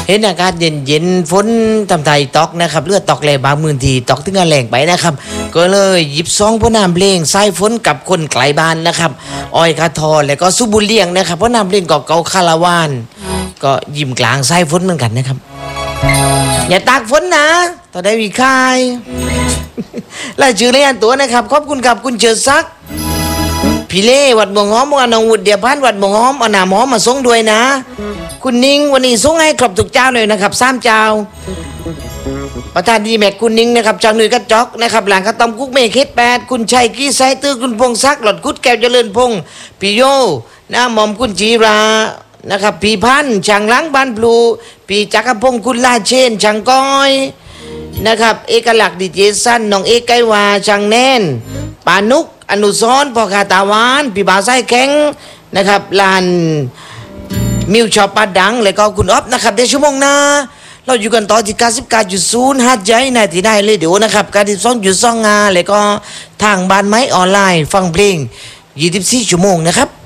เห็นอากาศเย็นๆฝนทำไทยตอกนะครับเลือดตอกแรงบางมือทีตอกถึงกระแรงไปนะครับก็เลยหยิบซองพ่อน้ำเพลงสายฝนกับคนไกลบ้านนะครับอ้อยคาทอแล้วก็สุบุญเลี้ยงนะครับพ่อน้ำเพลงเก่าๆคาราวานก็ยิ้มกลางสายฝนเหมือนกันนะครับอย่าตากฝนนะต่อได้มีค่ายและชื่อเรียนตัวนะครับขอบคุณครับคุณเจิดซักพี่เล่วัดบวงหอมวันนองวุฒิเดียพันวัดบวงหอมเอาหน้าหมอมาส่งด้วยนะคุณนิ้งวันนี้ส่งให้ครบทุกเจ้าเลยนะครับ3เจ้าประธานดีแม็กคุณนิ้งนะครับจากหนุ่ยกระจอกนะครับหลังกระตอมกุ๊กเมฆ8คุณชัยกี้ไซตื้อคุณพงศักดิ์หลอดกุดแก้วเจริญพงศ์พี่โยน้าหม่อมคุณจีรานะครับพี่พันธ์ช่างล้างบ้านพลูพี่จักรพงศ์คุณลาเชนช่างก้อยนะครับเอกลักษณ์ดีเจสั้นน้องเอกไกวาช่างแน่นปานุกอนุสรพ่อขาตาวานพี่บ่าวไส้แข็งนะครับลานมิวชอปปาดังแล้วก็คุณอ๊อฟนะครับในชั่วโมงหน้าเราอยู่กันต่อที่99.0หัดใหญ่ในที่ได้เลยเดี๋ยวนะครับ92.2แล้วก็ทางบ้านไม้ออนไลน์ฟังเพลง24ชั่วโมงนะครับ